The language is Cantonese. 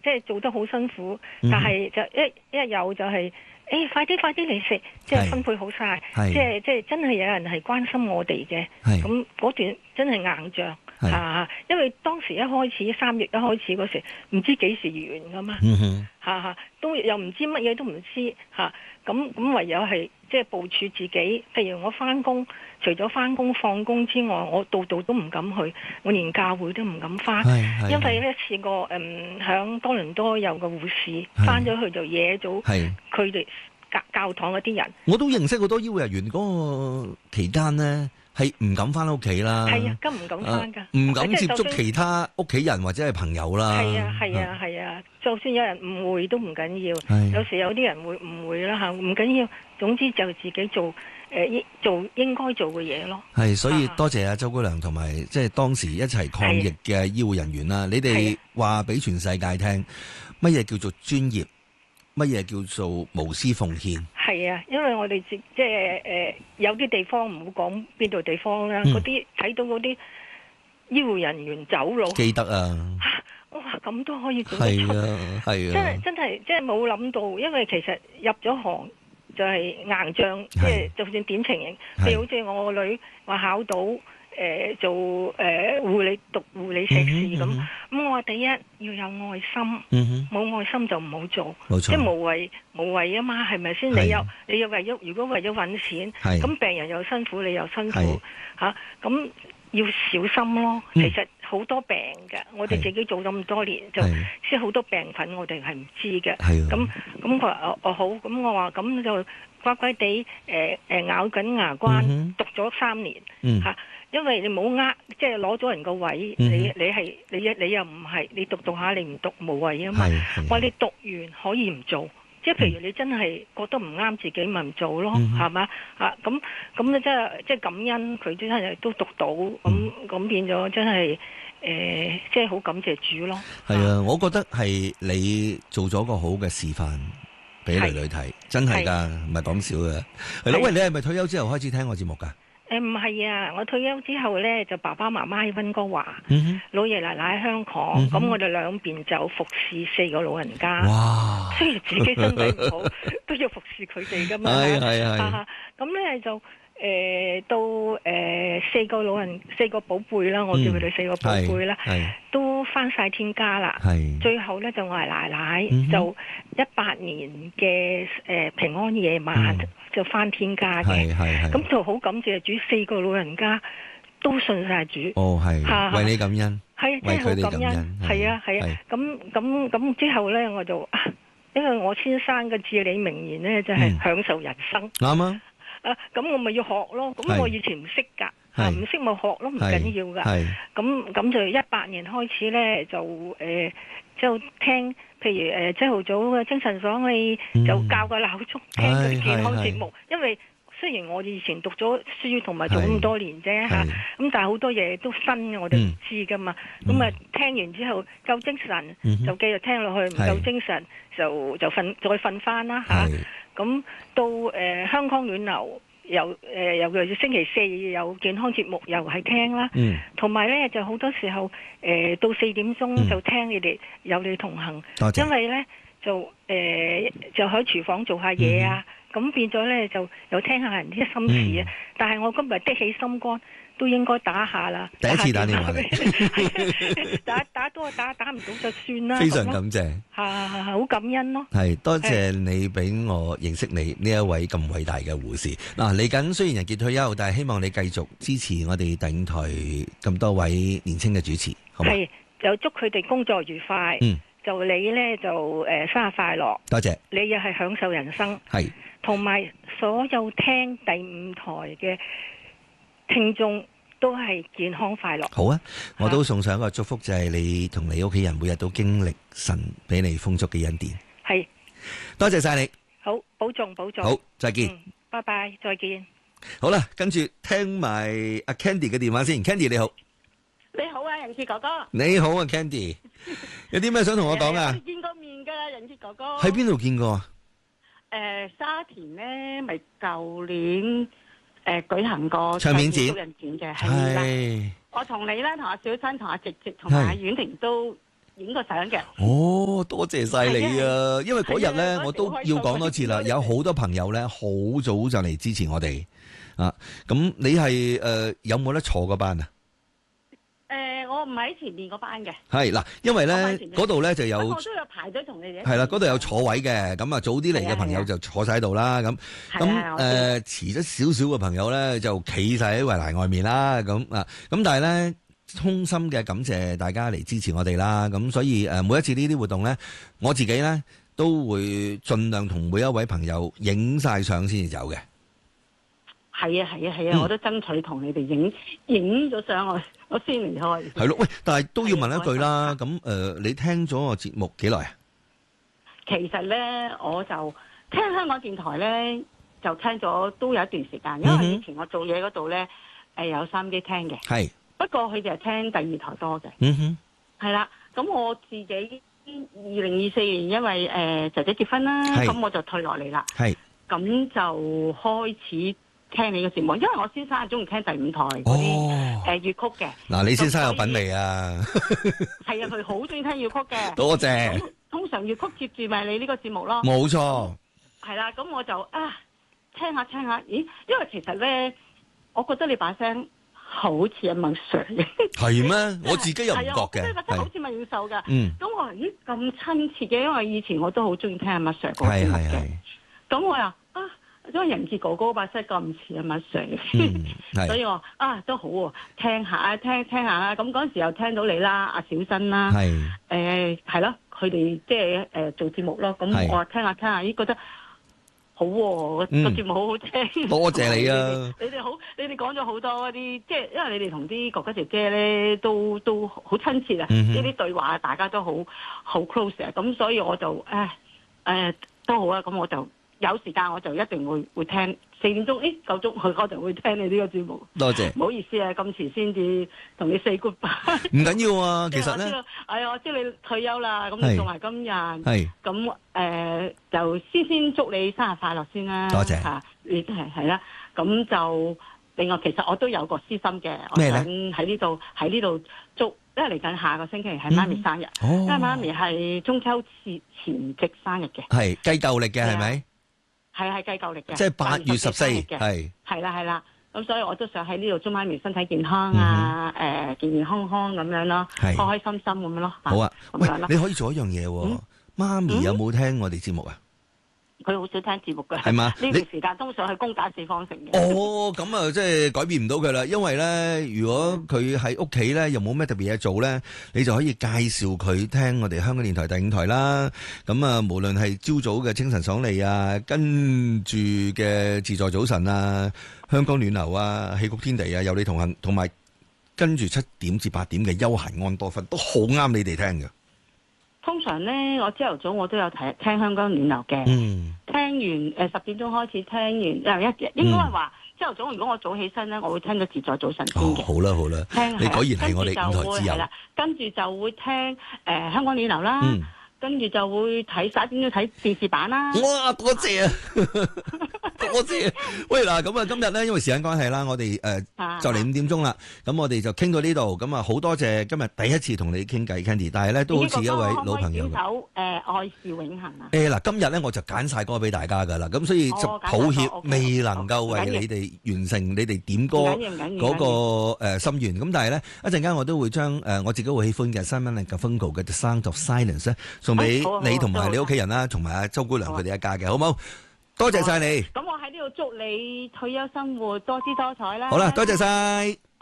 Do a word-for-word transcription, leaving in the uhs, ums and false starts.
即係做得好辛苦，但係就一一有就係、是。誒，快啲快啲嚟食，即係分配好晒，即係即係真係有人係關心我哋嘅。咁嗰段真係硬仗嚇，因為當時一開始三月一開始嗰時，唔知幾時完噶嘛，嚇嚇都又唔知乜嘢都唔知嚇。咁咁唯有係即係部署自己。譬如我翻工，除咗翻工放工之外，我度度都唔敢去，我連教會都唔敢翻，因為咧試過誒響多倫多有個護士翻咗去就惹咗佢哋教教堂嗰啲人。 我都認識好多醫護人員嗰個期間呢，係唔敢翻屋企啦。 係啊，更唔敢翻㗎， 唔、呃、敢接觸其他屋企人或者係朋友啦。 係啊係啊係啊，就算有人誤會都唔緊要，有時有啲人會誤會啦嚇，唔緊要，總之就自己做。誒，做應該做嘅嘢咯。係， 所以多謝阿周姑娘同埋即係當時一齊抗疫嘅醫護人員啦。你哋話俾全世界聽，乜嘢叫做專業，乜嘢叫做無私奉獻。係啊，因為我哋即係誒，有啲地方唔好講邊度地方啦，嗰啲睇到嗰啲醫護人員走佬，記得啊。哇，咁都可以做得出，係啊，係啊，真係真係即係冇諗到，因為其實入咗行。就係硬仗，即係就算點情形，譬如好似我個女話考到誒、呃、做誒、呃、護理讀護理碩士咁，咁、嗯嗯、我話第一要有愛心，冇、嗯、愛心就唔好做，即係無謂無謂啊嘛，係咪先？你有你又為咗如果為咗揾錢，咁病人又辛苦，你又辛苦嚇，咁、啊、要小心咯。嗯、其實好多病嘅，我哋自己做咗咁多年，就即係好多病菌，我哋係唔知嘅。咁咁佢話哦好，咁我話咁就乖乖地誒誒咬緊牙關，嗯、讀咗三年嚇、嗯啊，因為你冇呃，即係攞咗人個位，嗯、你你係你你又唔係你讀讀下，你唔讀無謂啊嘛。話你讀完可以唔做。即係譬如你真係覺得唔啱自己，咪唔做咯，係嘛嚇？咁咁咧，即係即係感恩佢真係都讀到，咁咁變咗真係誒，即係好感謝主咯。係啊，我覺得係你做咗個好嘅示範俾女女睇，真係㗎，唔係講笑嘅。係咯，喂，你係咪退休之後開始聽我節目㗎？誒唔係啊！我退休之後咧，就爸爸媽媽喺溫哥華，嗯、老爺奶奶喺香港，咁、嗯、我哋兩邊就服侍四個老人家。哇！雖然自己身體唔好，都要服侍佢哋噶嘛。係係係。咁咧就誒、呃、到誒、呃、四個老人四個寶貝啦，我叫佢哋四個寶貝啦，都返晒天家啦。係。最後咧就我係奶奶，嗯、就一八年嘅誒、呃、平安夜晚。嗯就翻天家嘅，咁就好感謝主，四個老人家都信晒主。哦，係，為你感恩，係真係好感恩，係啊係啊。咁咁咁之後咧，我就啊，因為我先生嘅至理名言咧，就係、是、享受人生。啱、嗯、啊！啊，咁我咪要學咯。咁我以前唔識㗎，啊唔識咪學咯，唔緊要㗎。咁咁就一八年開始咧，就誒、呃、就聽。譬如誒朝頭早嘅精神爽利，就校個鬧鐘聽嗰啲健康節目。因為雖然我以前讀咗書同埋做咁多年啫嚇，咁但係好多嘢都新嘅，我哋唔知噶嘛。咁、嗯、啊聽完之後夠精神、嗯、就繼續聽落去，唔夠精神就就瞓再瞓翻啦嚇。咁、啊、到誒、呃、香港暖流。又誒，尤其是星期四有健康節目，又係聽啦。嗯。同埋咧，就好多時候誒、呃，到四點鐘就聽你哋、嗯、有你同行。多謝。因為咧就誒、呃，就喺廚房做下嘢啊，咁、嗯、變咗咧就又聽下人啲心事啊。嗯、但係我今日的起心肝。都應該打下啦，第一次打電話嚟，打打多打打唔到就算啦。非常感謝，係係好感恩咯。係多謝你俾我認識你呢一位咁偉大嘅護士。嗱，嚟緊雖然人傑退休，但係希望你繼續支持我哋第五台咁多位年輕嘅主持，好嘛？係，就祝佢哋工作愉快。嗯，就你咧就誒生日快樂，多謝。你又係享受人生，係同埋所有聽第五台嘅聽眾都係健康快樂。好啊，我都送上一個祝福，就係你同你屋企人每日都經歷神俾你豐足嘅恩典。係，多謝晒你。好，保重保重。好，再見。嗯，拜拜，再見。好啦，跟住聽埋阿 Candy 嘅電話先。Candy 你好。你好啊，人傑哥哥。你好啊 ，Candy。有啲咩想同我講啊？見過面噶啦，人傑哥哥。喺邊度見過啊？誒，沙田咧，咪舊年。誒、呃，舉行過唱片展嘅係啦，我同你咧，同阿小新、同阿直直、同埋阿婉婷都影個相嘅。 哦，多謝晒你啊！因為嗰日咧，我都要講多次啦，有好多朋友咧，好早就嚟支持我哋啊！咁你係誒、呃、有冇得坐嗰班啊？ 誒，我唔喺前面嗰班嘅。 係嗱，因為咧嗰度咧就有， 我都有排隊同你哋。 係啦，嗰度有坐位嘅，咁啊早啲嚟嘅朋友就坐晒喺度啦。咁咁誒遲咗少少嘅朋友咧就企晒喺圍欄外面啦。咁啊咁但係咧，衷心嘅感謝大家嚟支持我哋啦。咁所以誒每一次呢啲活動咧，我自己咧都會盡量同每一位朋友影晒相先至走嘅。 係啊係啊係啊！我都爭取同你哋影影咗相，我我先離開。 係咯，喂！但係都要問一句啦。咁誒、呃，你聽咗個節目幾耐啊？ 其實咧，我就聽香港電台咧，就聽咗都有一段時間。因為以前我做嘢嗰度咧，誒、呃、有收音機聽嘅。係。不過佢哋係聽第二台多嘅。嗯哼。係啦，咁我自己二零二四年因為誒姐姐結婚啦，咁我就退落嚟啦。係。咁就開始聽你嘅節目，因為我先生係中意聽第五台嗰啲誒粵曲嘅。嗱， 你先生有品味啊！ 係啊，佢好中意聽粵曲嘅。 多謝。 通常粵曲接住咪你呢個節目咯。 冇錯。 係啦，咁我就啊聽下聽下，咦？因為其實咧，我覺得你把聲好似阿麥 Sir 嘅。係咩？我自己又唔覺嘅。 係啊，我真係覺得好似麥耀秀㗎。嗯。咁我話咦咁親切嘅，因為以前我都好中意聽阿麥 Sir 嗰個節目嘅。咁我又啊。因為仁傑哥哥把聲咁似阿麥 Sir，所以我啊都好喎，聽下聽聽下啦。咁嗰陣時又聽到你啦，阿小新啦，誒係咯，佢哋即係誒做節目咯。咁我話聽下聽下，咦覺得好喎，個節目好好聽。 多謝你啊！ 你哋好，你哋講咗好多啲，即係因為你哋同啲哥哥姐姐咧都都好親切啊！呢啲對話大家都好好 close 啊！咁所以我就誒誒都好啊！咁我就。有時間我就一定會會聽四點鐘，誒夠鐘我我就會聽你呢個節目。多謝，唔好意思啊，咁遲先至同你 say goodbye。 唔緊要啊，其實咧， 哎呀，我知你退休啦，咁你仲係今日，係咁誒，就先先祝你生日快樂先啦。多謝嚇，你係係啦，咁就另外其實我都有個私心嘅，我想喺呢度喺呢度祝，因為嚟緊下個星期係媽咪生日，因為媽咪係中秋節前夕生日嘅，係計舊歷嘅係咪？係係計舊歷嘅，即係八月十四嘅，係係啦係啦，咁所以我都想喺呢度祝媽咪身體健康啊，誒、嗯呃、健健康康咁樣咯，開開心心咁樣咯。好啊，喂，你可以做一樣嘢，嗯、媽咪有冇聽我哋節目啊？佢好少聽節目㗎，係嘛？呢段時間通常去攻打四方城嘅。哦，咁啊，即係改變唔到佢啦。因為咧，如果佢喺屋企咧，又冇咩特別嘢做咧，你就可以介紹佢聽我哋香港電台第五台啦。咁啊，無論係朝早嘅清晨爽利啊，跟住嘅自在早晨啊，香港暖流啊，戲曲天地啊，有你同行，同埋跟住七點至八點嘅休閒安多芬，都好啱你哋聽嘅。通常咧，我朝頭早我都有睇聽香港暖流嘅，嗯、聽完誒十、呃、點鐘開始聽完，又一應該係話朝頭早如果我早起身咧，我會聽到自在早晨先嘅、哦。好啦好啦，聽你果然係我哋五台之友。跟住就會聽誒、呃、香港暖流啦。嗯跟住就會睇十一點鐘睇電視版啦。哇，多謝啊，多謝。喂嗱，咁啊今日咧，因為時間關係啦，我哋誒就嚟五點鐘啦。咁我哋就傾到呢度。咁啊好多謝今日第一次同你傾偈 Candy，但係咧都好似一位老朋友。可唔可以點首誒愛是永恆啊？誒嗱，今日咧我就揀晒歌俾大家㗎啦。咁所以就抱歉未能夠為你哋完成你哋點歌嗰個誒心願。咁但係咧一陣間我都會將誒我自己會喜歡嘅 Simon and Garfunkel 嘅 The Sound of Silence 咧送俾你同埋你屋企人啦，同埋阿周姑娘佢哋一家嘅，好冇？多謝晒你。咁我喺呢度祝你退休生活多姿多彩啦。好啦，多謝晒。